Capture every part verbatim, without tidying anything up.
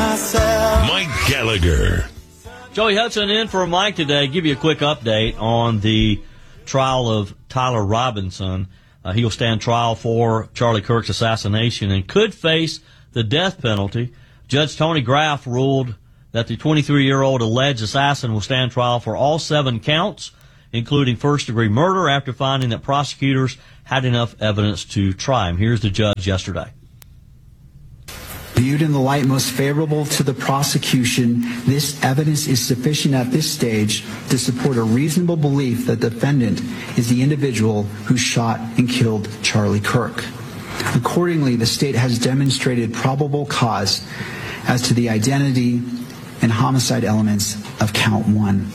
myself. Mike Gallagher. Joey Hudson in for Mike today. Give you a quick update on the trial of Tyler Robinson. Uh, he'll stand trial for Charlie Kirk's assassination and could face the death penalty. Judge Tony Graff ruled that the twenty-three-year-old alleged assassin will stand trial for all seven counts, including first-degree murder, after finding that prosecutors had enough evidence to try him. Here's the judge yesterday. Viewed in the light most favorable to the prosecution, this evidence is sufficient at this stage to support a reasonable belief that the defendant is the individual who shot and killed Charlie Kirk. Accordingly, the state has demonstrated probable cause as to the identity and homicide elements of count one.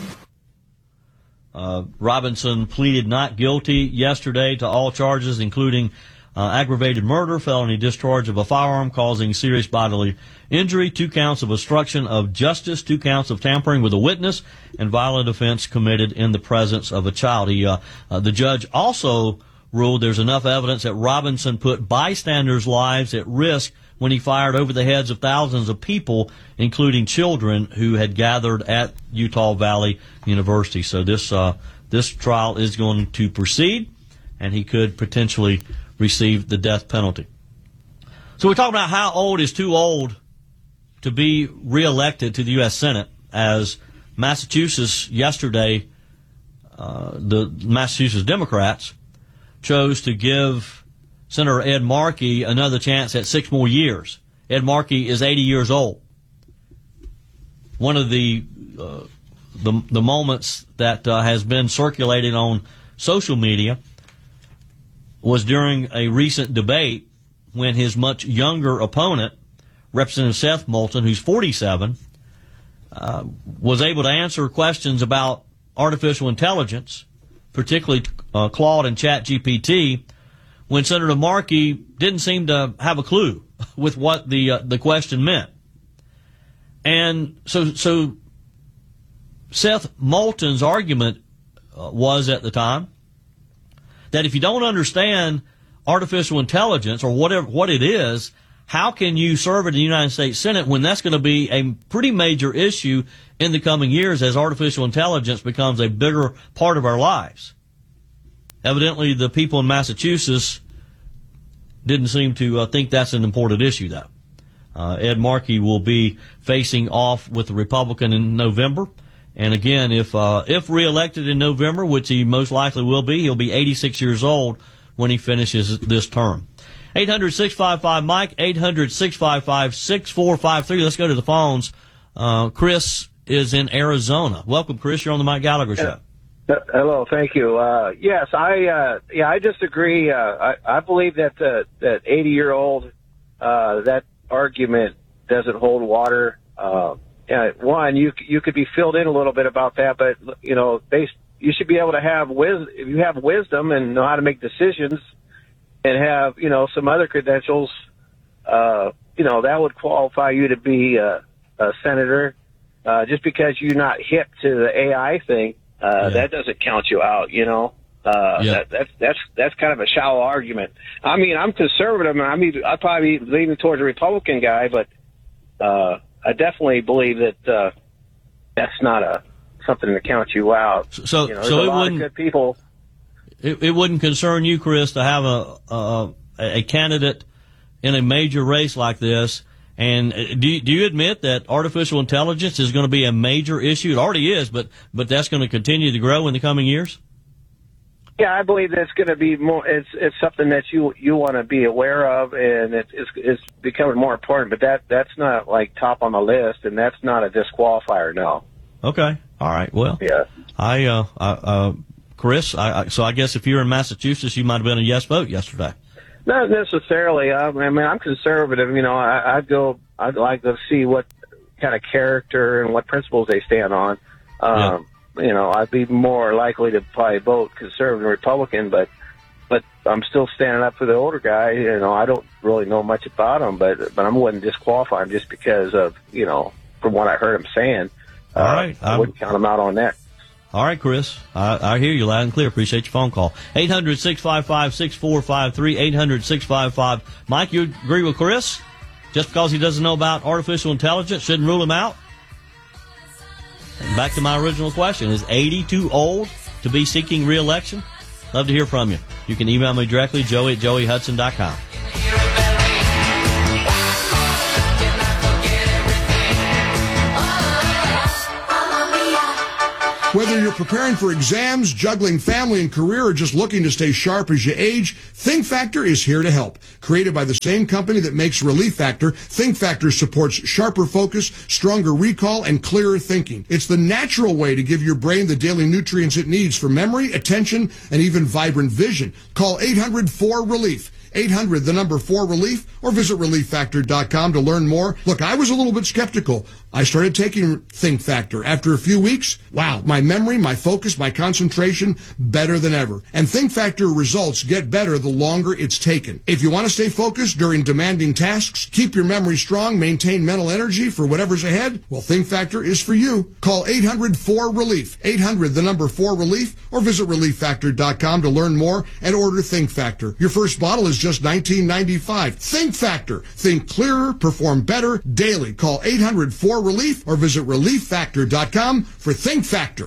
Uh, Robinson pleaded not guilty yesterday to all charges, including Uh, aggravated murder, felony discharge of a firearm causing serious bodily injury, two counts of obstruction of justice, two counts of tampering with a witness, and violent offense committed in the presence of a child. He, uh, uh, the judge also ruled there's enough evidence that Robinson put bystanders' lives at risk when he fired over the heads of thousands of people, including children who had gathered at Utah Valley University. So this uh, this trial is going to proceed, and he could potentially receive the death penalty. So we're talking about how old is too old to be reelected to the U S Senate, as Massachusetts yesterday, uh, the Massachusetts Democrats chose to give Senator Ed Markey another chance at six more years. Ed Markey is eighty years old. One of the uh, the, the moments that uh, has been circulating on social media was during a recent debate when his much younger opponent, Representative Seth Moulton, who's forty-seven, uh, was able to answer questions about artificial intelligence, particularly uh, Claude and ChatGPT, when Senator Markey didn't seem to have a clue with what the uh, the question meant. And so, so Seth Moulton's argument uh, was at the time that if you don't understand artificial intelligence or whatever what it is, how can you serve in the United States Senate when that's going to be a pretty major issue in the coming years as artificial intelligence becomes a bigger part of our lives? Evidently, the people in Massachusetts didn't seem to uh, think that's an important issue, though. Uh, Ed Markey will be facing off with the Republican in November. And again, if uh, if reelected in November, which he most likely will be, he'll be eighty-six years old when he finishes this term. eight hundred, six five five, Mike, eight hundred, six five five, six four five three. Let's go to the phones. Uh, Chris is in Arizona. Welcome, Chris. You're on the Mike Gallagher Show. Uh, hello, thank you. Uh, yes, I uh, yeah, I disagree. Uh, I, I believe that uh, that eighty-year-old uh, that argument doesn't hold water. Uh, Yeah, one, you you could be filled in a little bit about that, but you know, they, you should be able to have wis- if you have wisdom and know how to make decisions, and have you know some other credentials, uh, you know that would qualify you to be a, a senator. Uh, just because you're not hip to the A I thing, uh, yeah. that doesn't count you out. You know, uh, yeah. that, that's that's that's kind of a shallow argument. I mean, I'm conservative, and I mean, I'd probably be leaning towards a Republican guy, but. Uh, I definitely believe that uh, that's not a something to count you out. So, you know, so a it lot wouldn't. Of good people. It, it wouldn't concern you, Chris, to have a, a a candidate in a major race like this. And do you, do you admit that artificial intelligence is going to be a major issue? It already is, but but that's going to continue to grow in the coming years. Yeah, I believe that's going to be more. It's it's something that you you want to be aware of, and it's, it's it's becoming more important. But that that's not like top on the list, and that's not a disqualifier. No. Okay. All right. Well. Yeah. I uh, I, uh Chris. I, I so I guess if you're in Massachusetts, you might have been a yes vote yesterday. Not necessarily. I mean, I'm conservative. You know, I, I'd go. I'd like to see what kind of character and what principles they stand on. Um, yeah. You know, I'd be more likely to probably vote conservative Republican, but but I'm still standing up for the older guy. You know, I don't really know much about him, but but I wouldn't disqualify him just because of, you know, from what I heard him saying. All uh, right. I wouldn't count him out on that. All right, Chris. I, I hear you loud and clear. Appreciate your phone call. eight hundred, six five five, six four five three, eight hundred, six five five. Mike, you agree with Chris? just because he doesn't know about artificial intelligence shouldn't rule him out? And back to my original question, is eighty too old to be seeking re-election? Love to hear from you. You can email me directly, joey at joey hudson dot com. Whether you're preparing for exams, juggling family and career, or just looking to stay sharp as you age, Think Factor is here to help. Created by the same company that makes Relief Factor, Think Factor supports sharper focus, stronger recall, and clearer thinking. It's the natural way to give your brain the daily nutrients it needs for memory, attention, and even vibrant vision. Call eight hundred four relief. eight hundred, the number four relief, or visit relief factor dot com to learn more. Look, I was a little bit skeptical. I started taking Think Factor. After a few weeks, wow, my memory, my focus, my concentration, better than ever. And Think Factor results get better the longer it's taken. If you want to stay focused during demanding tasks, keep your memory strong, maintain mental energy for whatever's ahead, well, Think Factor is for you. Call eight hundred four relief. eight hundred, the number four relief, or visit relief factor dot com to learn more and order Think Factor. Your first bottle is just nineteen ninety-five. Think Factor. Think clearer, perform better daily. Call eight hundred four relief or visit relief factor dot com for Think Factor.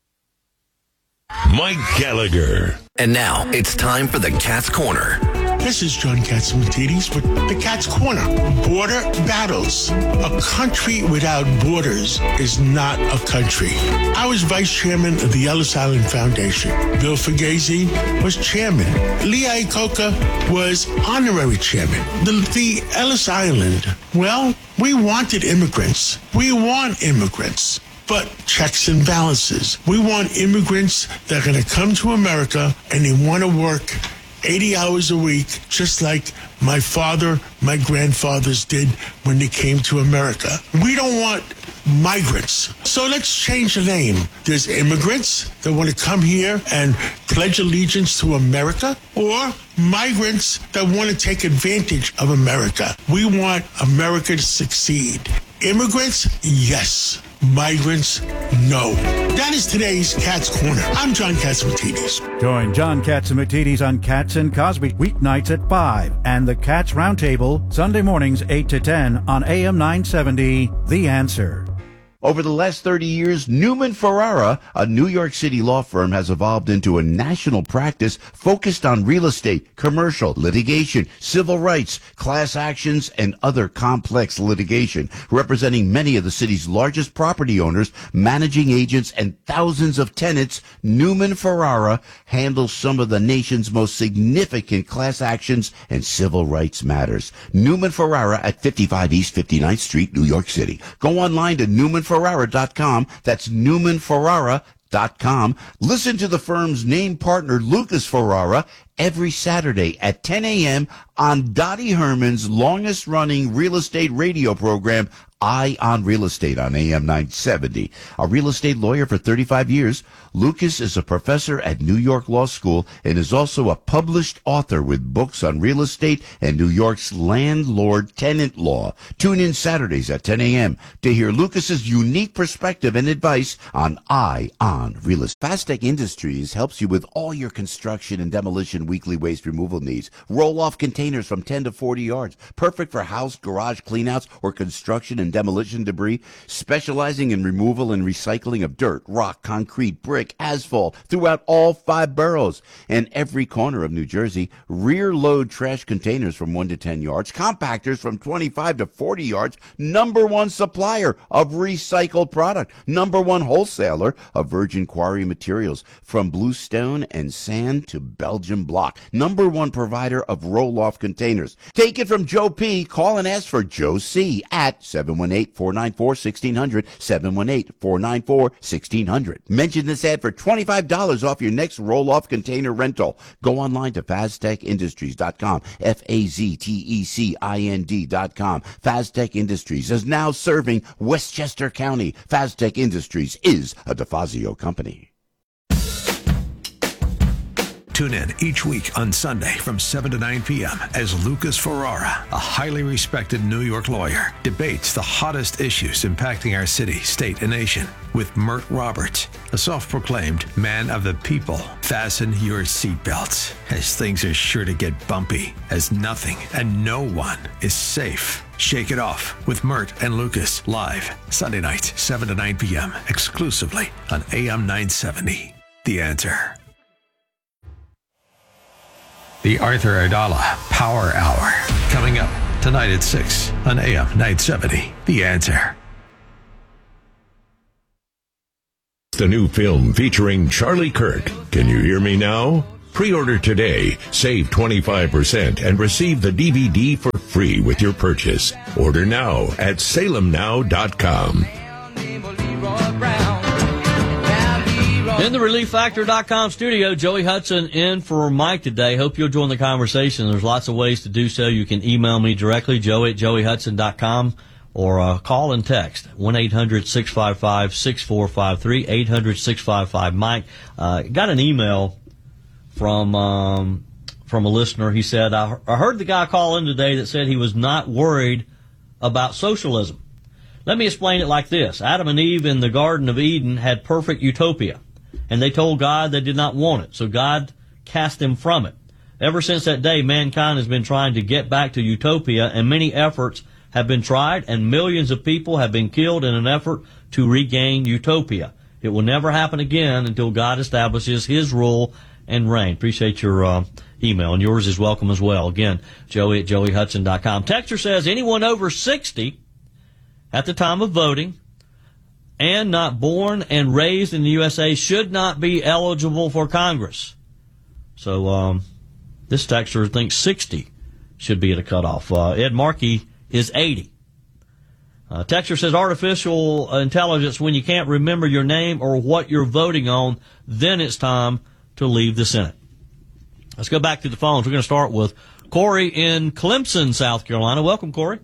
Mike Gallagher. And now it's time for the Cat's Corner. This is John Catsimatidis with the Cat's Corner. Border battles. A country without borders is not a country. I was vice chairman of the Ellis Island Foundation. Bill Fugazi was chairman. Lee Iacocca was honorary chairman. The, the Ellis Island, well, we wanted immigrants. We want immigrants. But checks and balances. We want immigrants that are going to come to America and they want to work eighty hours a week, just like my father, my grandfathers did when they came to America. We don't want migrants. So let's change the name. There's immigrants that want to come here and pledge allegiance to America, or migrants that want to take advantage of America. We want America to succeed. Immigrants, yes. Migrants, no. That is today's Cat's Corner. I'm John Catsimatidis. Join John Catsimatidis on Cats and Cosby weeknights at five and the Cats Roundtable Sunday mornings eight to ten on A M nine seventy, The Answer. Over the last thirty years, Newman Ferrara, a New York City law firm, has evolved into a national practice focused on real estate, commercial, litigation, civil rights, class actions, and other complex litigation, representing many of the city's largest property owners, managing agents, and thousands of tenants. Newman Ferrara handles some of the nation's most significant class actions and civil rights matters. Newman Ferrara at fifty-five East fifty-ninth Street, New York City. Go online to Newman Ferrara dot com. That's Newman Ferrara dot com. Listen to the firm's name partner, Lucas Ferrara, every Saturday at ten a.m. on Dottie Herman's longest-running real estate radio program, Eye on Real Estate, on A M nine seventy. A real estate lawyer for thirty-five years, Lucas is a professor at New York Law School and is also a published author with books on real estate and New York's landlord-tenant law. Tune in Saturdays at ten a.m. to hear Lucas's unique perspective and advice on Eye on Real Estate. Fastech Industries helps you with all your construction and demolition weekly waste removal needs. Roll-off containers from ten to forty yards, perfect for house, garage cleanouts, or construction and demolition debris, specializing in removal and recycling of dirt, rock, concrete, brick, asphalt throughout all five boroughs and every corner of New Jersey. Rear load trash containers from one to ten yards, compactors from twenty-five to forty yards. Number one supplier of recycled product, number one wholesaler of virgin quarry materials from bluestone and sand to Belgian block. Number one provider of roll-off containers. Take it from Joe P. Call and ask for Joe C. at seven one eight, four nine four, one six zero zero, seven one eight, four nine four, one six zero zero. Mention this ad for twenty-five dollars off your next roll-off container rental. Go online to faztech industries dot com, F A Z T E C I N D dot com. Faztech Industries is now serving Westchester County. Faztech Industries is a DeFazio company. Tune in each week on Sunday from seven to nine p.m. as Lucas Ferrara, a highly respected New York lawyer, debates the hottest issues impacting our city, state, and nation with Mert Roberts, a self-proclaimed man of the people. Fasten your seatbelts, as things are sure to get bumpy, as nothing and no one is safe. Shake It Off with Mert and Lucas, live Sunday nights, seven to nine p.m., exclusively on A M nine seventy. The Answer. The Arthur Ardala Power Hour, coming up tonight at six on A M nine seventy. The Answer. The new film featuring Charlie Kirk, Can You Hear Me Now? Pre-order today, save twenty-five percent, and receive the D V D for free with your purchase. Order now at salem now dot com. In the relief factor dot com studio, Joey Hudson in for Mike today. Hope you'll join the conversation. There's lots of ways to do so. You can email me directly, joey at joey hudson dot com, or uh, call and text one eight hundred six five five six four five three, eight hundred six five five Mike. Uh, got an email from um, from a listener. He said, I, I heard the guy call in today that said he was not worried about socialism. Let me explain it like this. Adam and Eve in the Garden of Eden had perfect utopia, and they told God they did not want it, so God cast them from it. Ever since that day, mankind has been trying to get back to utopia, and many efforts have been tried, and millions of people have been killed in an effort to regain utopia. It will never happen again until God establishes his rule and reign. Appreciate your uh, email, and yours is welcome as well. Again, joey at joey hudson dot com. Texter says anyone over sixty at the time of voting and not born and raised in the U S A should not be eligible for Congress. So um, this texter thinks sixty should be at a cutoff. Uh, Ed Markey is eighty. Uh, texter says artificial intelligence, when you can't remember your name or what you're voting on, then it's time to leave the Senate. Let's go back to the phones. We're going to start with Corey in Clemson, South Carolina. Welcome, Corey.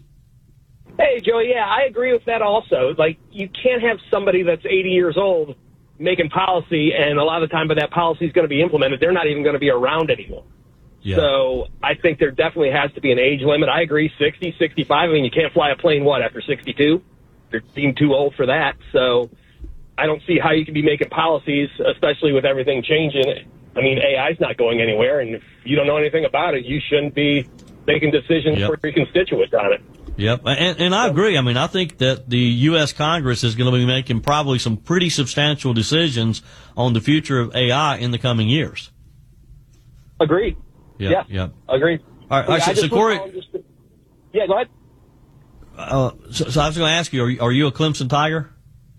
Hey, Joey. Yeah, I agree with that also. Like, you can't have somebody that's eighty years old making policy, and a lot of the time, but that policy is going to be implemented, they're not even going to be around anymore. Yeah. So I think there definitely has to be an age limit. I agree, sixty, sixty-five. I mean, you can't fly a plane, what, after sixty-two? They're deemed too old for that. So I don't see how you can be making policies, especially with everything changing. I mean, A I's not going anywhere, and if you don't know anything about it, you shouldn't be making decisions yep. for your constituents on it. Yep, and, and I agree. I mean, I think that the U S Congress is going to be making probably some pretty substantial decisions on the future of A I in the coming years. Agreed. Yep, yeah, yep. agreed. All right, all right so, so Corey. Just, yeah, go ahead. Uh, so, so I was going to ask you: Are you, are you a Clemson Tiger?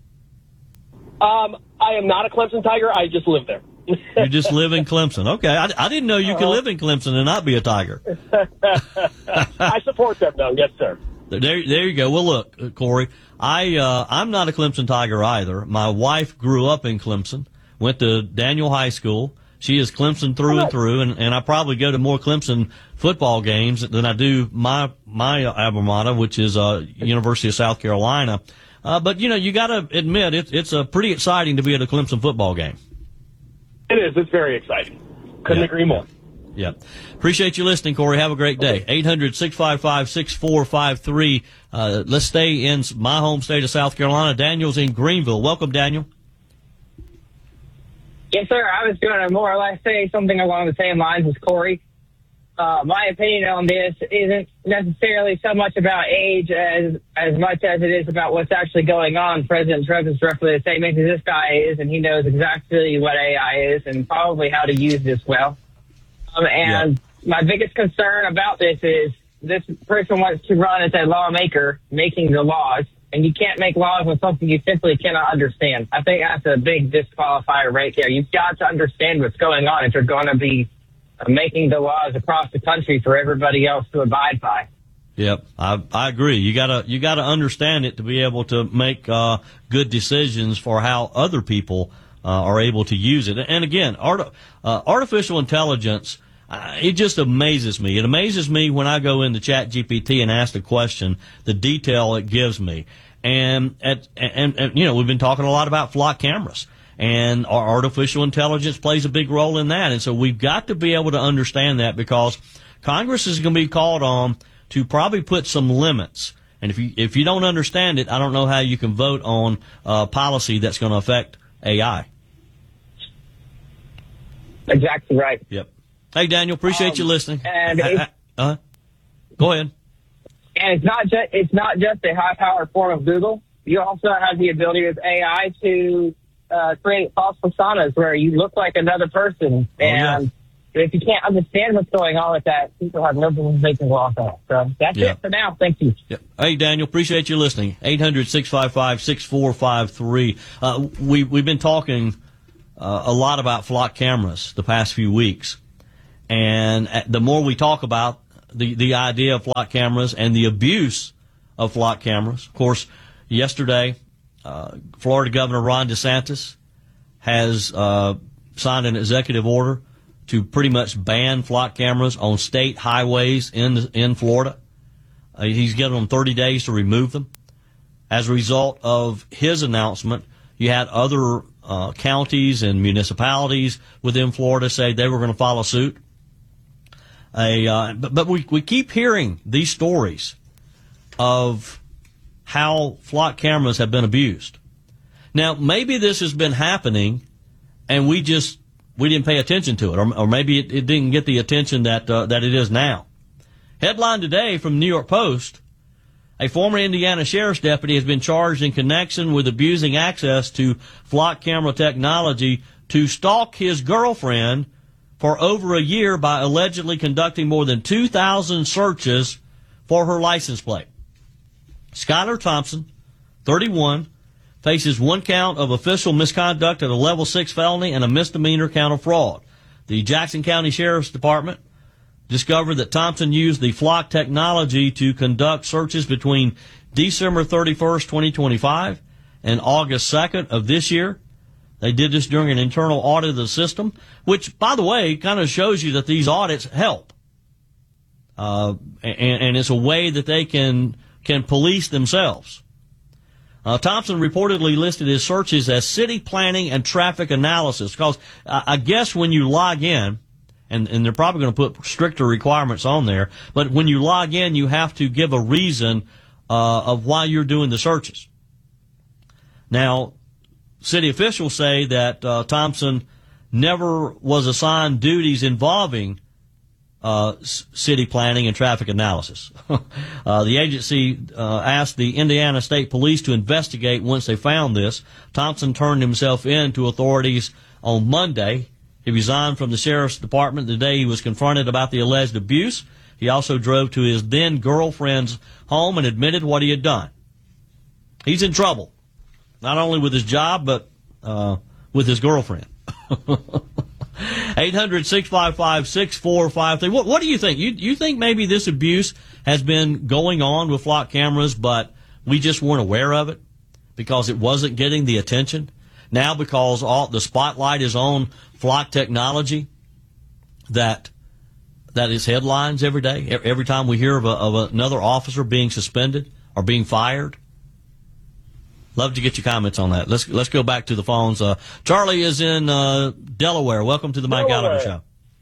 Um, I am not a Clemson Tiger. I just live there. You just live in Clemson. Okay. I, I didn't know you uh-huh. could live in Clemson and not be a Tiger. I support them, though. Yes, sir. There, there you go. Well, look, Corey, I, uh, I'm not a Clemson Tiger either. My wife grew up in Clemson, went to Daniel High School. She is Clemson through and through, and, and I probably go to more Clemson football games than I do my, my alma mater, which is, uh, University of South Carolina. Uh, but, you know, you got to admit, it, it's a pretty exciting to be at a Clemson football game. It is. It's very exciting. Couldn't yeah. agree more. Yeah. Appreciate you listening, Corey. Have a great day. eight hundred six five five six four five three. Uh, let's stay in my home state of South Carolina. Daniel's in Greenville. Welcome, Daniel. Yes, sir. I was going to more or less say something along the same lines as Corey. Uh, my opinion on this isn't necessarily so much about age as as much as it is about what's actually going on. President Trump is roughly the same age as this guy is, and he knows exactly what A I is and probably how to use this well. Um, and yeah. my biggest concern about this is this person wants to run as a lawmaker making the laws, and you can't make laws with something you simply cannot understand. I think that's a big disqualifier right there. You've got to understand what's going on if you're going to be making the laws across the country for everybody else to abide by. Yep, I I agree. You gotta you gotta understand it to be able to make uh, good decisions for how other people uh, are able to use it. And again, art, uh, artificial intelligence, uh, it just amazes me. It amazes me when I go into Chat G P T and ask the question, the detail it gives me. And at and, and you know, we've been talking a lot about flock cameras. And our artificial intelligence plays a big role in that. And so we've got to be able to understand that, because Congress is going to be called on to probably put some limits. And if you if you don't understand it, I don't know how you can vote on uh, policy that's going to affect A I. Exactly right. Yep. Hey, Daniel, appreciate um, you listening. And uh, uh, go ahead. And it's not just it's not just a high-powered form of Google. You also have the ability with A I to uh, create false personas where you look like another person. Oh, and yeah. if you can't understand what's going on with that, people have no business making law on it. So that's Yeah. it for now. Thank you. Yep. Hey, Daniel, appreciate you listening. eight hundred, six five five, six four five three. Uh, we, we've been talking uh, a lot about flock cameras the past few weeks. And the more we talk about the, the idea of flock cameras and the abuse of flock cameras, of course, yesterday, uh, Florida Governor Ron DeSantis has uh, signed an executive order to pretty much ban flock cameras on state highways in in Florida. Uh, he's given them thirty days to remove them. As a result of his announcement, you had other uh, counties and municipalities within Florida say they were going to follow suit. A, uh, but, but we, we keep hearing these stories of how flock cameras have been abused. Now, maybe this has been happening and we just, we didn't pay attention to it, or, or maybe it, it didn't get the attention that, uh, that it is now. Headline today from the New York Post, a former Indiana sheriff's deputy has been charged in connection with abusing access to flock camera technology to stalk his girlfriend for over a year by allegedly conducting more than two thousand searches for her license plate. Skylar Thompson, thirty-one, faces one count of official misconduct at a level six felony and a misdemeanor count of fraud. The Jackson County Sheriff's Department discovered that Thompson used the flock technology to conduct searches between December thirty-first, twenty twenty-five and August second of this year. They did this during an internal audit of the system, which, by the way, kind of shows you that these audits help. Uh, and, and it's a way that they can can police themselves. Uh, Thompson reportedly listed his searches as city planning and traffic analysis, because I, I guess when you log in, and, and they're probably going to put stricter requirements on there, but when you log in, you have to give a reason uh, of why you're doing the searches. Now, city officials say that uh, Thompson never was assigned duties involving uh, s- city planning and traffic analysis. uh, the agency uh, asked the Indiana State Police to investigate once they found this. Thompson turned himself in to authorities on Monday. He resigned from the sheriff's department the day he was confronted about the alleged abuse. He also drove to his then-girlfriend's home and admitted what he had done. He's in trouble. Not only with his job, but uh, with his girlfriend. eight hundred, six five five, six four five three. What, what do you think? You, you think maybe this abuse has been going on with flock cameras, but we just weren't aware of it because it wasn't getting the attention? Now, because all the spotlight is on flock technology, that that is headlines every day. Every time we hear of, a, of another officer being suspended or being fired. Love to get your comments on that. Let's let's go back to the phones. Uh, Charlie is in uh, Delaware. Welcome to the Mike Gallagher Show.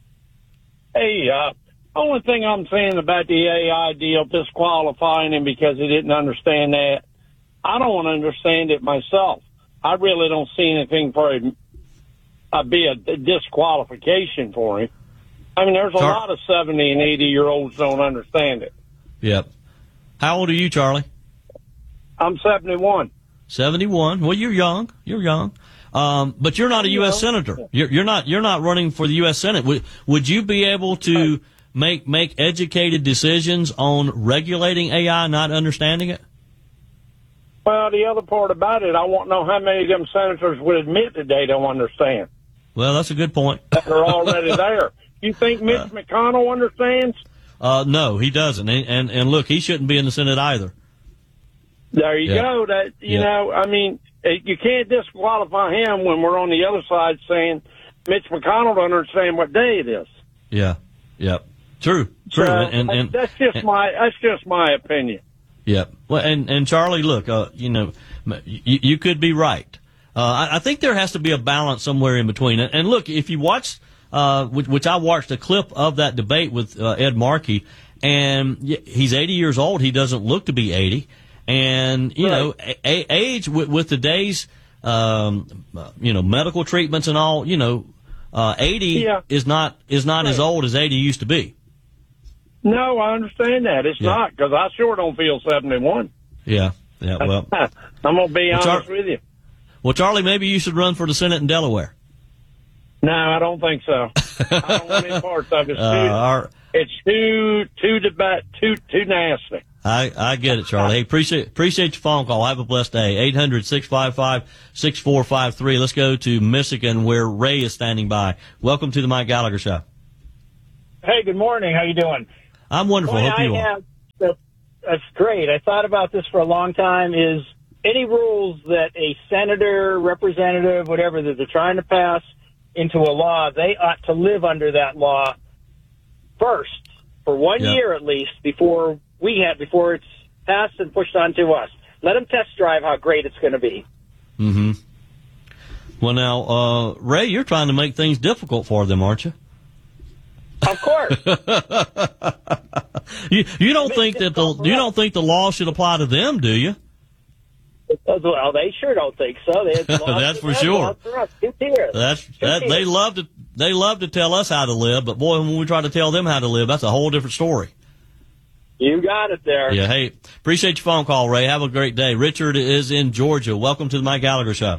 Hey, uh, only thing I'm saying about the A I deal, disqualifying him because he didn't understand that, I don't want to understand it myself. I really don't see anything for him uh, be a disqualification for him. I mean, there's a Char- lot of seventy and eighty year olds don't understand it. Yep. How old are you, Charlie? I'm seventy-one. seventy-one. Well, you're young. You're young. Um, but you're not a U S senator. You're, you're not. You're not running for the U S Senate. Would Would you be able to make make educated decisions on regulating A I, not understanding it? Well, the other part about it, I want to know how many of them senators would admit that they don't understand. Well, that's a good point. That are already there. You think Mitch uh, McConnell understands? Uh, no, he doesn't. And, and and look, he shouldn't be in the Senate either. There you yeah. go. That you yeah. know, I mean, you can't disqualify him when we're on the other side saying Mitch McConnell don't understand what day it is. Yeah, yeah, true, true. So, and, and that's just and, my that's just my opinion. Yeah. Well, and and Charlie, look, uh, you know, you, you could be right. Uh, I, I think there has to be a balance somewhere in between. And, and look, if you watch, uh, which, which I watched a clip of that debate with uh, Ed Markey, and he's eighty years old. He doesn't look to be eighty. And, you right. know, a- age with, with today's, um, you know, medical treatments and all, you know, uh, eighty yeah. is not, is not right. as old as eighty used to be. No, I understand that. It's yeah. not, because I sure don't feel seventy-one. Yeah, yeah, well. I'm going to be well, honest Char- with you. Well, Charlie, maybe you should run for the Senate in Delaware. No, I don't think so. I don't want any parts of it. It's too, uh, our, it's too, too, deba- too, too nasty. I, I get it, Charlie. Hey, appreciate, appreciate your phone call. Have a blessed day. eight hundred, six five five, six four five three. Let's go to Michigan, where Ray is standing by. Welcome to the Mike Gallagher Show. Hey, good morning. How you doing? I'm wonderful. Boy, Hope you I are. Have, that's great. I thought about this for a long time. Is any rules that a senator, representative, whatever that they're trying to pass into a law, they ought to live under that law first for one yep. year at least before we have before it's passed and pushed on to us. Let them test drive how great it's going to be. Mm-hmm. Well, now, uh, Ray, you're trying to make things difficult for them, aren't you? Of course. you you don't think that the you don't think the law should apply to them, do you? Well, they sure don't think so. They That's for sure. For that's that they love to they love to tell us how to live, but boy, when we try to tell them how to live, that's a whole different story. You got it there. Yeah. Hey, appreciate your phone call, Ray. Have a great day. Richard is in Georgia. Welcome to the Mike Gallagher Show.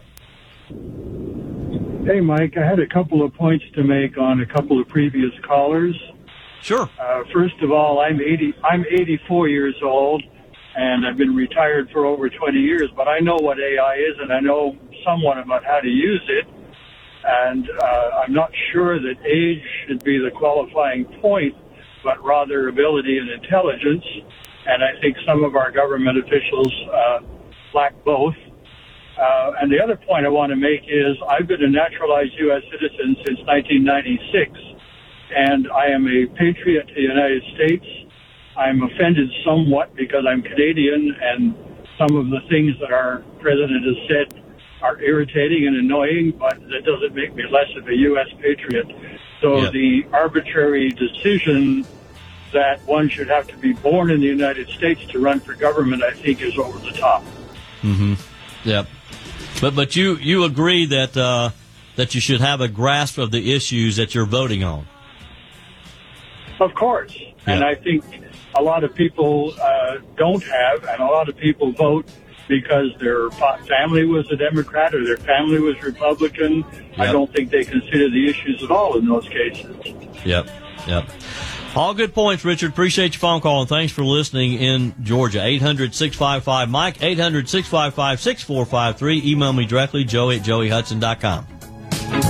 Hey, Mike. I had a couple of points to make on a couple of previous callers. Sure. Uh, first of all, I'm eighty. I'm eighty-four years old, and I've been retired for over twenty years. But I know what A I is, and I know somewhat about how to use it. And uh, I'm not sure that age should be the qualifying point, but rather ability and intelligence. And I think some of our government officials uh, lack both. Uh, and the other point I want to make is I've been a naturalized U S citizen since nineteen ninety-six, and I am a patriot to the United States. I'm offended somewhat because I'm Canadian, and some of the things that our president has said are irritating and annoying, but that doesn't make me less of a U S patriot. So yeah. the arbitrary decision that one should have to be born in the United States to run for government, I think, is over the top. Mm-hmm. Yep. But but you, you agree that uh, that you should have a grasp of the issues that you're voting on? Of course. Yeah. And I think a lot of people uh, don't have, and a lot of people vote because their family was a Democrat or their family was Republican. Yep. I don't think they consider the issues at all in those cases. Yep, yep. All good points, Richard. Appreciate your phone call, and thanks for listening in Georgia. eight hundred, six five five, Mike, eight hundred, six five five, six four five three. Email me directly, joey at joey hudson dot com.